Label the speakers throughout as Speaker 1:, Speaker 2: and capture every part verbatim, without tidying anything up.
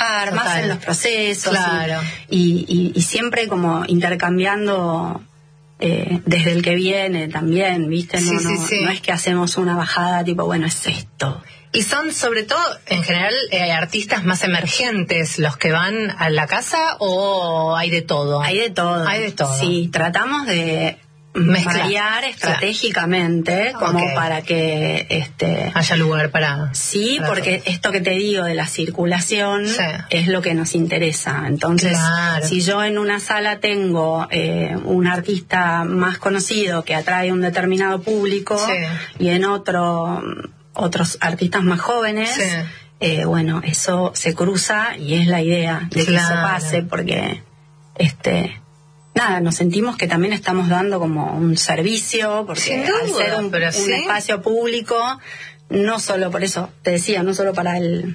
Speaker 1: participar,
Speaker 2: Total.
Speaker 1: más en los procesos.
Speaker 2: Claro.
Speaker 1: Y, y, y siempre como intercambiando eh, desde el que viene también, ¿viste? No,
Speaker 2: Sí, sí,
Speaker 1: no,
Speaker 2: sí.
Speaker 1: no es que hacemos una bajada tipo, bueno, es esto.
Speaker 2: Y son, sobre todo, en general, eh, artistas más emergentes los que van a la casa, ¿o hay de todo?
Speaker 1: Hay de todo.
Speaker 2: Hay de todo.
Speaker 1: Sí, tratamos de
Speaker 2: Mezclar.
Speaker 1: variar estratégicamente,
Speaker 2: Claro.
Speaker 1: como
Speaker 2: Ok.
Speaker 1: para que este
Speaker 2: Haya lugar para...
Speaker 1: sí,
Speaker 2: para
Speaker 1: porque
Speaker 2: todos.
Speaker 1: esto que te digo de la circulación
Speaker 2: Sí.
Speaker 1: es lo que nos interesa. Entonces,
Speaker 2: Claro.
Speaker 1: si yo en una sala tengo eh, un artista más conocido que atrae un determinado público
Speaker 2: Sí.
Speaker 1: y en otro otros artistas más jóvenes,
Speaker 2: Sí.
Speaker 1: eh, bueno, eso se cruza y es la idea de que eso
Speaker 2: Claro.
Speaker 1: pase, porque este nada, nos sentimos que también estamos dando como un servicio, porque
Speaker 2: Sin
Speaker 1: al
Speaker 2: duda,
Speaker 1: ser un,
Speaker 2: pero
Speaker 1: un
Speaker 2: sí.
Speaker 1: espacio público, no solo por eso, te decía, no solo para el,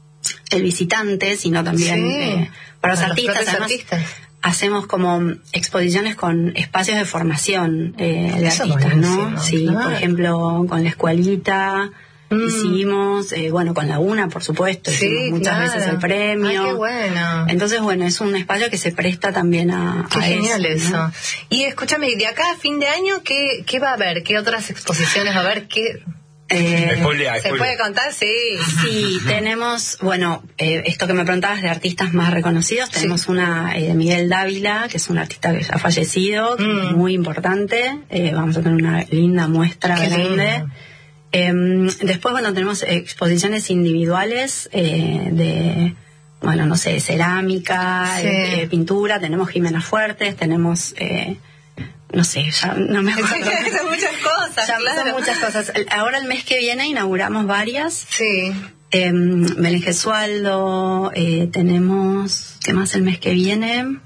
Speaker 1: el visitante, sino también
Speaker 2: Sí.
Speaker 1: eh, para los
Speaker 2: Para los
Speaker 1: artistas.
Speaker 2: propios
Speaker 1: Además,
Speaker 2: artistas.
Speaker 1: hacemos como exposiciones con espacios de formación eh, de
Speaker 2: Eso es
Speaker 1: artistas, ¿no?
Speaker 2: buenísimo,
Speaker 1: Sí,
Speaker 2: claro.
Speaker 1: por ejemplo, con la escuelita.
Speaker 2: Mm.
Speaker 1: Hicimos, eh, bueno, con Laguna, por supuesto,
Speaker 2: Sí,
Speaker 1: hicimos muchas
Speaker 2: claro.
Speaker 1: veces el premio.
Speaker 2: Ay, qué bueno.
Speaker 1: Entonces, bueno, es un espacio que se presta también a,
Speaker 2: Qué
Speaker 1: a
Speaker 2: genial
Speaker 1: eso,
Speaker 2: eso.
Speaker 1: ¿no?
Speaker 2: Y escúchame, de acá a fin de año, ¿qué, qué va a haber? ¿Qué otras exposiciones va a haber? ¿Qué...
Speaker 1: Eh,
Speaker 3: Spoilea,
Speaker 2: ¿Se
Speaker 3: spoilea.
Speaker 2: puede contar? Sí.
Speaker 1: Sí, tenemos, bueno, eh, esto que me preguntabas de artistas más reconocidos, tenemos
Speaker 2: Sí.
Speaker 1: una eh, de Miguel Dávila, que es un artista que ya ha fallecido,
Speaker 2: Mm.
Speaker 1: muy importante. Eh, vamos a tener una linda muestra
Speaker 2: Qué
Speaker 1: grande.
Speaker 2: lindo.
Speaker 1: Eh, después, bueno, tenemos exposiciones individuales eh, de, bueno, no sé, cerámica,
Speaker 2: Sí.
Speaker 1: eh, eh, pintura. Tenemos Jimena Fuertes, tenemos, eh, no sé, ya no me acuerdo.
Speaker 2: Son muchas cosas,
Speaker 1: Ya
Speaker 2: claro.
Speaker 1: son muchas cosas. El- Ahora el mes que viene inauguramos varias.
Speaker 2: Sí.
Speaker 1: Eh, Belén Gesualdo, eh, tenemos, ¿qué más el mes que viene?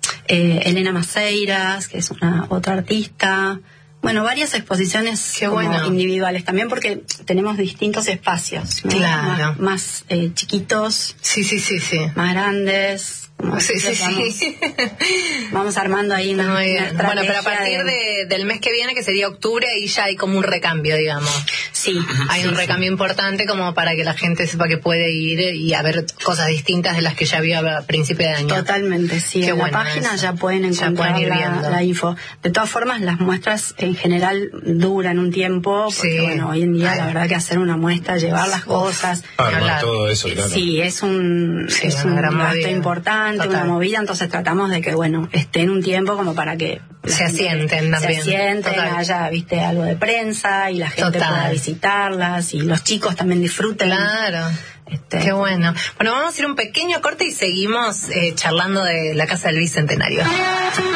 Speaker 1: Eh, Elena Maceiras, que es una otra artista. Bueno, varias exposiciones
Speaker 2: Qué
Speaker 1: como
Speaker 2: bueno.
Speaker 1: individuales también, porque tenemos distintos espacios, ¿no?
Speaker 2: Claro.
Speaker 1: Más, más, eh, chiquitos,
Speaker 2: Sí, sí, sí, sí.
Speaker 1: más grandes. Como
Speaker 2: Sí, sí,
Speaker 1: vamos,
Speaker 2: sí.
Speaker 1: vamos armando ahí una,
Speaker 2: Muy
Speaker 1: una
Speaker 2: bien. Bueno, pero a
Speaker 1: estrategia
Speaker 2: partir de, del mes que viene, que sería octubre, ahí ya hay como un recambio, digamos.
Speaker 1: Sí,
Speaker 2: Hay
Speaker 1: sí,
Speaker 2: un
Speaker 1: sí.
Speaker 2: recambio importante como para que la gente sepa que puede ir y a ver cosas distintas de las que ya vio a principio de año.
Speaker 1: Totalmente, sí.
Speaker 2: Qué
Speaker 1: en
Speaker 2: bueno
Speaker 1: la página
Speaker 2: eso.
Speaker 1: ya pueden
Speaker 2: Ya
Speaker 1: encontrar
Speaker 2: pueden ir
Speaker 1: la,
Speaker 2: viendo.
Speaker 1: la info. De todas formas, las muestras en general duran un tiempo, porque
Speaker 2: Sí.
Speaker 1: bueno, hoy en día
Speaker 2: Ay.
Speaker 1: la verdad que hacer una muestra, llevar las
Speaker 2: Uf.
Speaker 1: cosas,
Speaker 3: Armar
Speaker 2: Hablar.
Speaker 3: todo eso, claro.
Speaker 1: sí, es un,
Speaker 2: Sí,
Speaker 1: es
Speaker 2: una
Speaker 1: un
Speaker 2: gran
Speaker 1: gasto
Speaker 2: movida.
Speaker 1: importante,
Speaker 2: Total.
Speaker 1: una movida, entonces tratamos de que, bueno, estén un tiempo como para que la
Speaker 2: Se
Speaker 1: gente
Speaker 2: asienten también.
Speaker 1: Se asienten,
Speaker 2: Total.
Speaker 1: haya, viste, algo de prensa y la gente
Speaker 2: Total.
Speaker 1: pueda visitarlas y los chicos también disfruten.
Speaker 2: Claro.
Speaker 1: Este,
Speaker 2: Qué bueno. Bueno, vamos a ir un pequeño corte y seguimos eh, charlando de la Casa del Bicentenario.